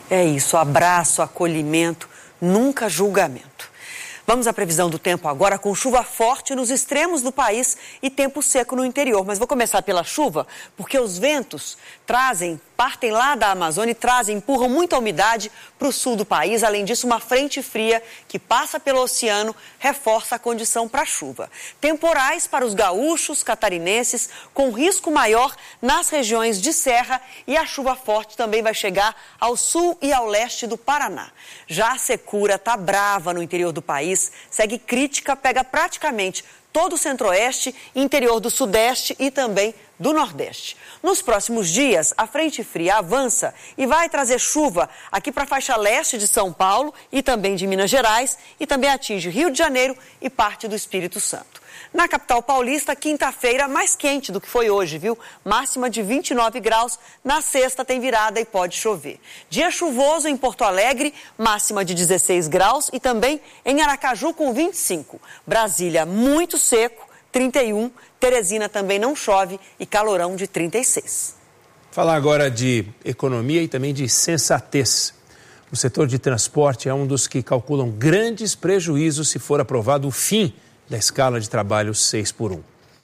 É isso, abraço, acolhimento, nunca julgamento. Vamos à previsão do tempo agora, com chuva forte nos extremos do país e tempo seco no interior. Mas vou começar pela chuva, porque os ventos partem lá da Amazônia e empurram muita umidade para o sul do país. Além disso, uma frente fria que passa pelo oceano reforça a condição para chuva. Temporais para os gaúchos, catarinenses, com risco maior nas regiões de serra, e a chuva forte também vai chegar ao sul e ao leste do Paraná. Já a secura está brava no interior do país, segue crítica, pega praticamente todo o centro-oeste, interior do sudeste e também do nordeste. Nos próximos dias, a frente fria avança e vai trazer chuva aqui para a faixa leste de São Paulo e também de Minas Gerais, e também atinge Rio de Janeiro e parte do Espírito Santo. Na capital paulista, quinta-feira mais quente do que foi hoje, viu? Máxima de 29 graus. Na sexta tem virada e pode chover. Dia chuvoso em Porto Alegre, máxima de 16 graus, e também em Aracaju com 25. Brasília muito seco, 31. Teresina também não chove e calorão de 36. Falar agora de economia e também de sensatez. O setor de transporte é um dos que calculam grandes prejuízos se for aprovado o fim da escala de trabalho 6x1.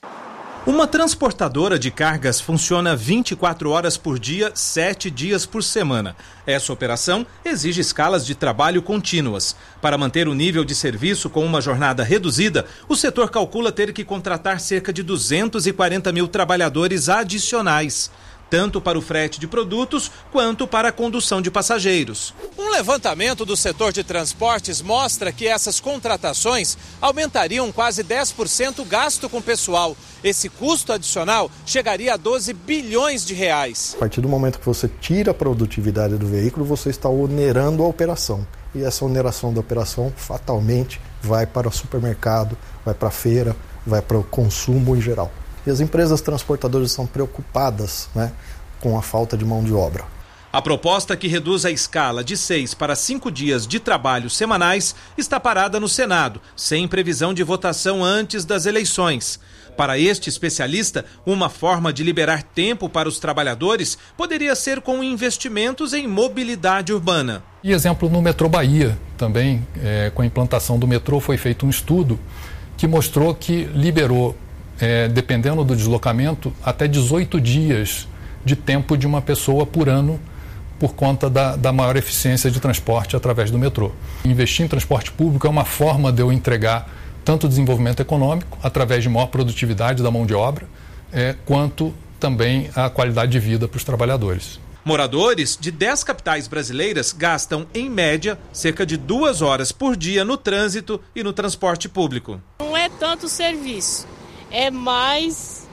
Uma transportadora de cargas funciona 24 horas por dia, 7 dias por semana. Essa operação exige escalas de trabalho contínuas. Para manter o nível de serviço com uma jornada reduzida, o setor calcula ter que contratar cerca de 240 mil trabalhadores adicionais, tanto para o frete de produtos quanto para a condução de passageiros. Um levantamento do setor de transportes mostra que essas contratações aumentariam quase 10% o gasto com pessoal. Esse custo adicional chegaria a 12 bilhões de reais. A partir do momento que você tira a produtividade do veículo, você está onerando a operação. E essa oneração da operação fatalmente vai para o supermercado, vai para a feira, vai para o consumo em geral. E as empresas transportadoras estão preocupadas, com a falta de mão de obra. A proposta, que reduz a escala de 6 para 5 dias de trabalho semanais, está parada no Senado, sem previsão de votação antes das eleições. Para este especialista, uma forma de liberar tempo para os trabalhadores poderia ser com investimentos em mobilidade urbana. E exemplo no metrô Bahia, também com a implantação do metrô foi feito um estudo que mostrou que liberou, dependendo do deslocamento, até 18 dias de tempo de uma pessoa por ano, por conta da maior eficiência de transporte através do metrô. Investir em transporte público é uma forma de eu entregar tanto o desenvolvimento econômico, através de maior produtividade da mão de obra, quanto também a qualidade de vida para os trabalhadores. Moradores de 10 capitais brasileiras gastam, em média, cerca de 2 horas por dia no trânsito e no transporte público. Não é tanto o serviço, é mais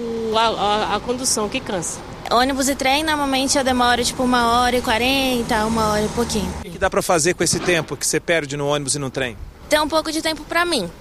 a condução que cansa. Ônibus e trem, normalmente eu demoro 1h40, 1h e pouquinho. O que dá para fazer com esse tempo que você perde no ônibus e no trem? Tem um pouco de tempo para mim.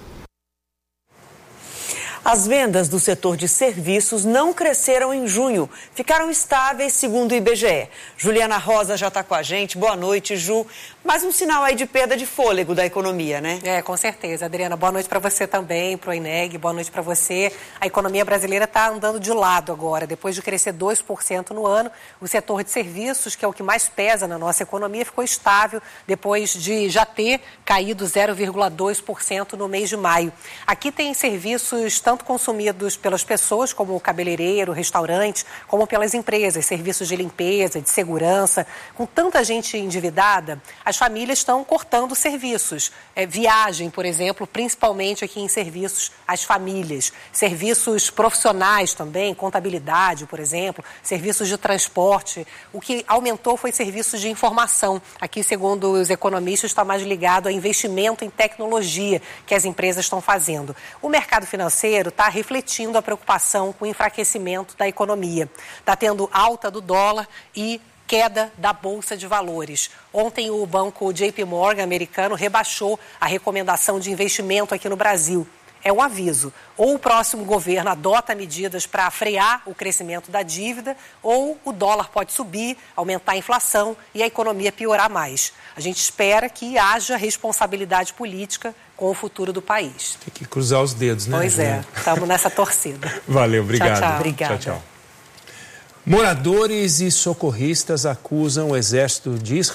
As vendas do setor de serviços não cresceram em junho, ficaram estáveis, segundo o IBGE. Juliana Rosa já está com a gente. Boa noite, Ju. Mais um sinal aí de perda de fôlego da economia, né? Com certeza. Adriana, boa noite para você também, para o INEG, boa noite para você. A economia brasileira está andando de lado agora. Depois de crescer 2% no ano, o setor de serviços, que é o que mais pesa na nossa economia, ficou estável depois de já ter caído 0,2% no mês de maio. Aqui tem serviços tanto consumidos pelas pessoas, como o cabeleireiro, restaurante, como pelas empresas, serviços de limpeza, de segurança. Com tanta gente endividada, as famílias estão cortando serviços. Viagem, por exemplo, principalmente aqui em serviços às famílias. Serviços profissionais também, contabilidade, por exemplo, serviços de transporte. O que aumentou foi serviços de informação. Aqui, segundo os economistas, está mais ligado a investimento em tecnologia que as empresas estão fazendo. O mercado financeiro está refletindo a preocupação com o enfraquecimento da economia. Está tendo alta do dólar e queda da Bolsa de Valores. Ontem o banco JP Morgan americano rebaixou a recomendação de investimento aqui no Brasil. É um aviso. Ou o próximo governo adota medidas para frear o crescimento da dívida, ou o dólar pode subir, aumentar a inflação e a economia piorar mais. A gente espera que haja responsabilidade política com o futuro do país. Tem que cruzar os dedos, né? Pois é, estamos nessa torcida. Valeu, obrigado. Tchau, tchau. Obrigada. Tchau, tchau. Moradores e socorristas acusam o exército de Israel